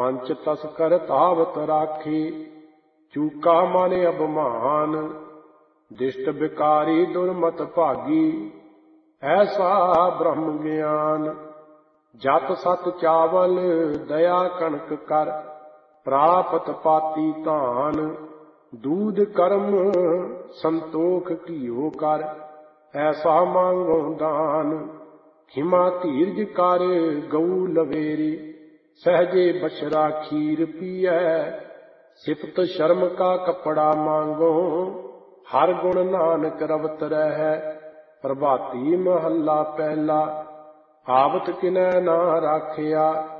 ਪੰਚ ਤਸਕਰ ਤਾਵਤ ਰਾਖੀ, ਚੂਕਾ ਮਨ ਅਭਮਾਨ। ਦਿਸ਼ਟ ਬਿਕਾਰੀ ਦੁਰਮਤ ਭਾਗੀ, ਐਸਾ ਬ੍ਰਹਮ ਗਿਆਨ। ਜਤ ਸਤ ਚਾਵਲ ਦਇਆ ਕਣਕ ਕਰ, ਪ੍ਰਾਪਤ ਪਾਤੀ ਧਾਨ। ਦੂਧ ਕਰਮ ਸੰਤੋਖ ਘੀਓ ਕਰ, ਐਸਾ ਮੰਗੋ ਦਾਨ। ਖਿਮਾ ਧੀਰਜ ਕਰ ਗਊ ਲਵੇਰੀ, ਸਹਜੇ ਬਛੜਾ ਖੀਰ ਪੀਐ। ਸਿਫਤ ਸ਼ਰਮ ਕਾ ਕੱਪੜਾ ਮਾਂਗੋ, ਹਰ ਗੁਣ ਨਾਨਕ ਰਵਤ ਰਹੈ। ਪ੍ਰਭਾਤੀ ਮਹੱਲਾ ਪਹਿਲਾ, ਆਵਤ ਕਿਨੈ ਨਾ ਰਾਖਿਆ,